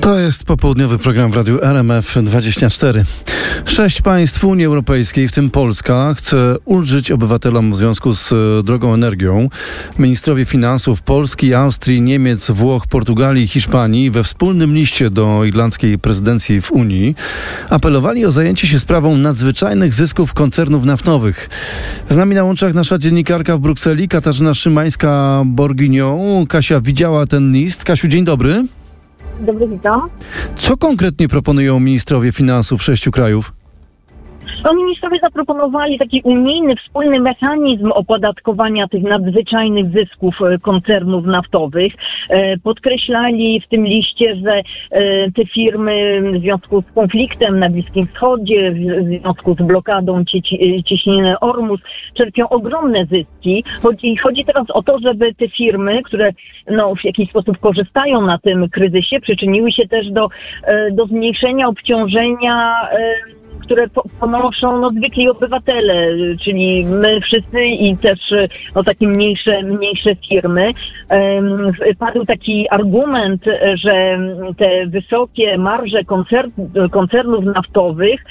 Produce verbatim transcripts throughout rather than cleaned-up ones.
To jest popołudniowy program w Radiu R M F dwadzieścia cztery. Sześć państw Unii Europejskiej, w tym Polska, chce ulżyć obywatelom w związku z drogą energią. Ministrowie finansów Polski, Austrii, Niemiec, Włoch, Portugalii i Hiszpanii we wspólnym liście do irlandzkiej prezydencji w Unii apelowali o zajęcie się sprawą nadzwyczajnych zysków koncernów naftowych. Z nami na łączach nasza dziennikarka w Brukseli, Katarzyna Szymańska-Bourguignon. Kasia widziała ten list. Kasiu, dzień dobry. Dobry, witam. Co konkretnie proponują ministrowie finansów sześciu krajów? No, ministrowie zaproponowali taki unijny, wspólny mechanizm opodatkowania tych nadzwyczajnych zysków koncernów naftowych. Podkreślali w tym liście, że te firmy w związku z konfliktem na Bliskim Wschodzie, w związku z blokadą cieśniny Ormus, czerpią ogromne zyski. Chodzi, chodzi teraz o to, żeby te firmy, które no, w jakiś sposób korzystają na tym kryzysie, przyczyniły się też do, do zmniejszenia obciążenia, które ponoszą no, zwykli obywatele, czyli my wszyscy i też no, takie mniejsze, mniejsze firmy. Um, padł taki argument, że te wysokie marże koncern, koncernów naftowych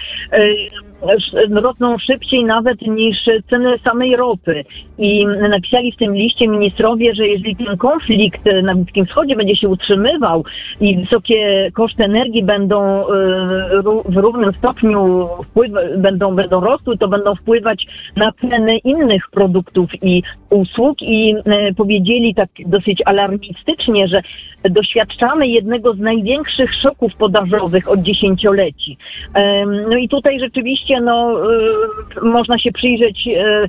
um, rosną szybciej nawet niż ceny samej ropy. I napisali w tym liście ministrowie, że jeżeli ten konflikt na Bliskim Wschodzie będzie się utrzymywał i wysokie koszty energii będą w równym stopniu wpływ, będą, będą rosły, to będą wpływać na ceny innych produktów i usług i powiedzieli tak dosyć alarmistycznie, że doświadczamy jednego z największych szoków podażowych od dziesięcioleci. No i tutaj rzeczywiście no, można się przyjrzeć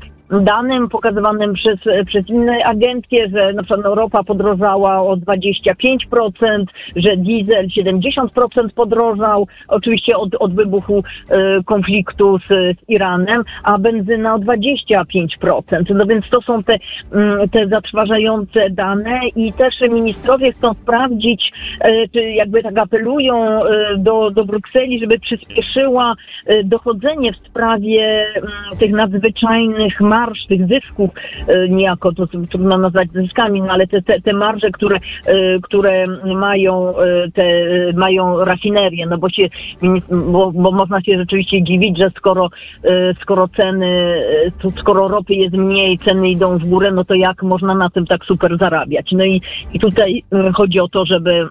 danym pokazywanym przez, przez inne agencje, że na przykład Europa podrożała o dwadzieścia pięć procent, że diesel siedemdziesiąt procent podrożał, oczywiście od, od wybuchu e, konfliktu z, z Iranem, a benzyna o dwadzieścia pięć procent. No więc to są te, te zatrważające dane i też ministrowie chcą sprawdzić, e, czy jakby tak apelują e, do, do Brukseli, żeby przyspieszyła e, dochodzenie w sprawie m, tych nadzwyczajnych marż, tych zysków, niejako to trudno nazwać zyskami, no ale te, te, te marże, które, które mają te mają rafinerie, no bo się, bo, bo można się rzeczywiście dziwić, że skoro, skoro ceny, skoro ropy jest mniej, ceny idą w górę, no to jak można na tym tak super zarabiać? No i, i tutaj chodzi o to, żeby,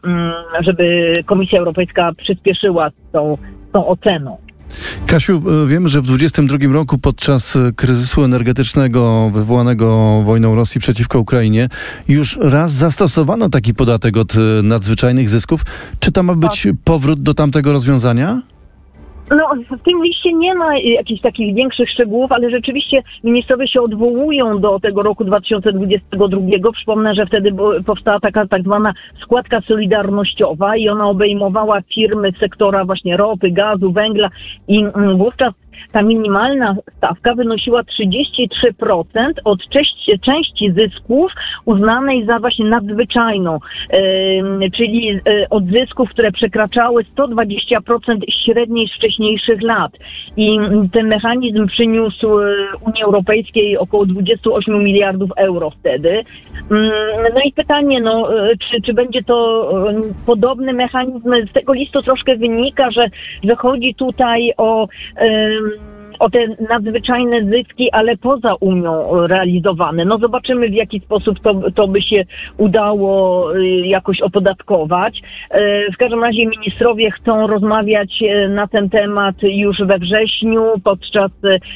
żeby Komisja Europejska przyspieszyła z tą, tą oceną. Kasiu, wiemy, że w dwudziestym drugim roku podczas kryzysu energetycznego wywołanego wojną Rosji przeciwko Ukrainie już raz zastosowano taki podatek od nadzwyczajnych zysków. Czy to ma być powrót do tamtego rozwiązania? No, w tym liście nie ma jakichś takich większych szczegółów, ale rzeczywiście ministrowie się odwołują do tego roku dwa tysiące dwudziestego drugiego. Przypomnę, że wtedy powstała taka tak zwana składka solidarnościowa i ona obejmowała firmy z sektora właśnie ropy, gazu, węgla i wówczas ta minimalna stawka wynosiła trzydzieści trzy procent od części, części zysków uznanej za właśnie nadzwyczajną, yy, czyli yy, od zysków, które przekraczały sto dwadzieścia procent średniej z wcześniejszych lat. I ten mechanizm przyniósł Unii Europejskiej około dwadzieścia osiem miliardów euro wtedy. Yy, no i pytanie, no, czy, czy będzie to yy, podobny mechanizm? Z tego listu troszkę wynika, że, że chodzi tutaj o yy, o te nadzwyczajne zyski, ale poza Unią realizowane. No zobaczymy, w jaki sposób to, to by się udało jakoś opodatkować. W każdym razie ministrowie chcą rozmawiać na ten temat już we wrześniu podczas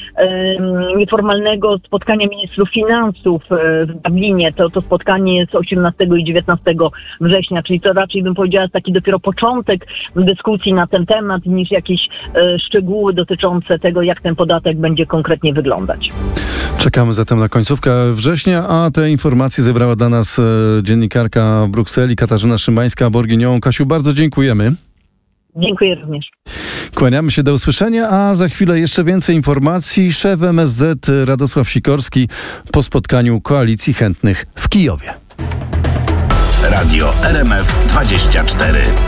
nieformalnego spotkania ministrów finansów w Dublinie. To, to spotkanie jest osiemnastego i dziewiętnastego września, czyli to raczej bym powiedziała jest taki dopiero początek dyskusji na ten temat niż jakieś szczegóły dotyczące tego, jak ten podatek będzie konkretnie wyglądać. Czekamy zatem na końcówkę września, a te informacje zebrała dla nas dziennikarka w Brukseli Katarzyna Szymańska-Bourguignon. Kasiu, bardzo dziękujemy. Dziękuję również. Kłaniamy się, do usłyszenia, a za chwilę jeszcze więcej informacji. Szef M S Z Radosław Sikorski po spotkaniu Koalicji Chętnych w Kijowie. Radio R M F dwadzieścia cztery.